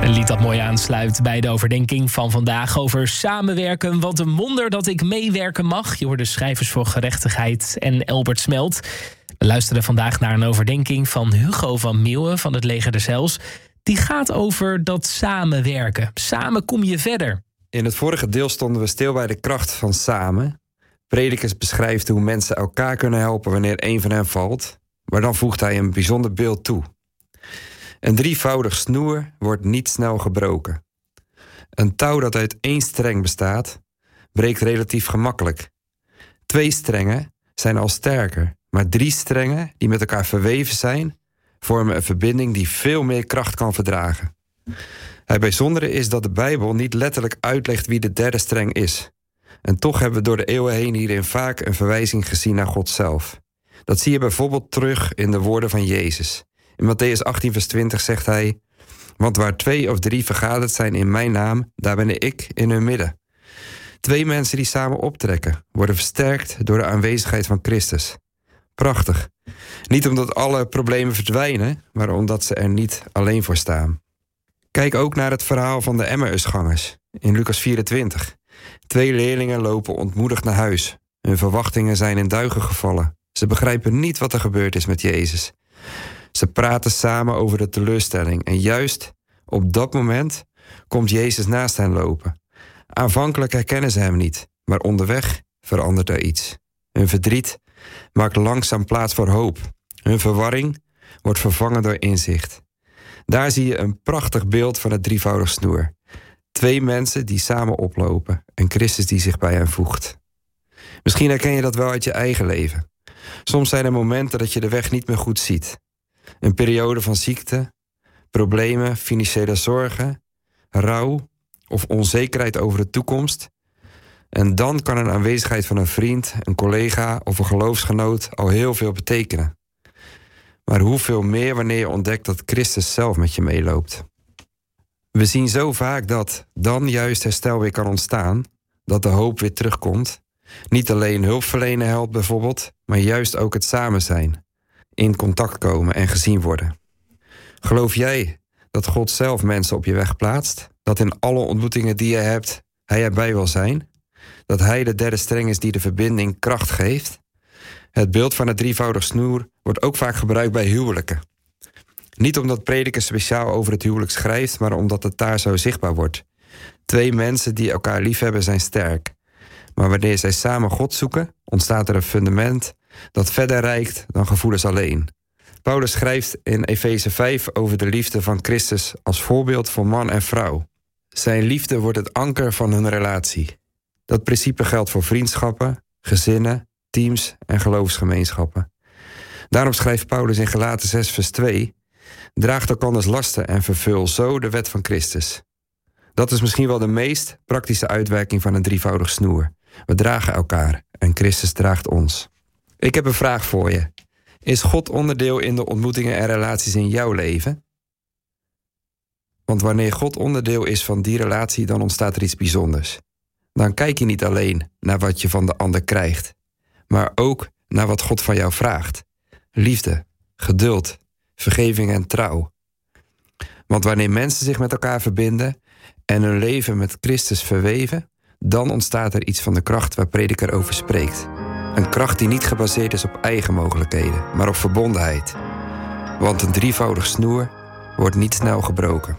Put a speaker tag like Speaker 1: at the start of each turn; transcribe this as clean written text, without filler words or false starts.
Speaker 1: Een lied dat mooi aansluit bij de overdenking van vandaag over samenwerken. Wat een wonder dat ik meewerken mag. Je hoort de Schrijvers voor Gerechtigheid en Elbert Smelt. We luisteren vandaag naar een overdenking van Hugo van Meeuwen van het Leger des Heils. Die gaat over dat samenwerken. Samen kom je verder.
Speaker 2: In het vorige deel stonden we stil bij de kracht van samen. Predikers beschrijft hoe mensen elkaar kunnen helpen wanneer een van hen valt. Maar dan voegt hij een bijzonder beeld toe. Een drievoudig snoer wordt niet snel gebroken. Een touw dat uit 1 streng bestaat, breekt relatief gemakkelijk. 2 strengen zijn al sterker, maar 3 strengen die met elkaar verweven zijn, vormen een verbinding die veel meer kracht kan verdragen. Het bijzondere is dat de Bijbel niet letterlijk uitlegt wie de derde streng is. En toch hebben we door de eeuwen heen hierin vaak een verwijzing gezien naar God zelf. Dat zie je bijvoorbeeld terug in de woorden van Jezus. In Mattheüs 18 vers 20 zegt hij: want waar 2 of 3 vergaderd zijn in mijn naam, daar ben ik in hun midden. 2 mensen die samen optrekken, worden versterkt door de aanwezigheid van Christus. Prachtig. Niet omdat alle problemen verdwijnen, maar omdat ze er niet alleen voor staan. Kijk ook naar het verhaal van de Emmausgangers in Lucas 24. 2 leerlingen lopen ontmoedigd naar huis. Hun verwachtingen zijn in duigen gevallen. Ze begrijpen niet wat er gebeurd is met Jezus. Ze praten samen over de teleurstelling. En juist op dat moment komt Jezus naast hen lopen. Aanvankelijk herkennen ze hem niet, maar onderweg verandert er iets. Hun verdriet maakt langzaam plaats voor hoop. Hun verwarring wordt vervangen door inzicht. Daar zie je een prachtig beeld van het drievoudig snoer. 2 mensen die samen oplopen en Christus die zich bij hen voegt. Misschien herken je dat wel uit je eigen leven. Soms zijn er momenten dat je de weg niet meer goed ziet. Een periode van ziekte, problemen, financiële zorgen, rouw of onzekerheid over de toekomst. En dan kan een aanwezigheid van een vriend, een collega of een geloofsgenoot al heel veel betekenen. Maar hoeveel meer wanneer je ontdekt dat Christus zelf met je meeloopt. We zien zo vaak dat dan juist herstel weer kan ontstaan, dat de hoop weer terugkomt. Niet alleen hulpverlenen helpt bijvoorbeeld, maar juist ook het samen zijn. In contact komen en gezien worden. Geloof jij dat God zelf mensen op je weg plaatst? Dat in alle ontmoetingen die je hebt, hij erbij wil zijn? Dat hij de derde streng is die de verbinding kracht geeft? Het beeld van het drievoudig snoer wordt ook vaak gebruikt bij huwelijken. Niet omdat prediker speciaal over het huwelijk schrijft, maar omdat het daar zo zichtbaar wordt. 2 mensen die elkaar liefhebben zijn sterk. Maar wanneer zij samen God zoeken, ontstaat er een fundament dat verder reikt dan gevoelens alleen. Paulus schrijft in Efeze 5 over de liefde van Christus als voorbeeld voor man en vrouw. Zijn liefde wordt het anker van hun relatie. Dat principe geldt voor vriendschappen, gezinnen, teams en geloofsgemeenschappen. Daarom schrijft Paulus in Galaten 6 vers 2: draag elkanders lasten en vervul zo de wet van Christus. Dat is misschien wel de meest praktische uitwerking van een drievoudig snoer. We dragen elkaar en Christus draagt ons. Ik heb een vraag voor je. Is God onderdeel in de ontmoetingen en relaties in jouw leven? Want wanneer God onderdeel is van die relatie, dan ontstaat er iets bijzonders. Dan kijk je niet alleen naar wat je van de ander krijgt, maar ook naar wat God van jou vraagt. Liefde, geduld, vergeving en trouw. Want wanneer mensen zich met elkaar verbinden en hun leven met Christus verweven, dan ontstaat er iets van de kracht waar prediker over spreekt. Een kracht die niet gebaseerd is op eigen mogelijkheden, maar op verbondenheid. Want een drievoudig snoer wordt niet snel gebroken.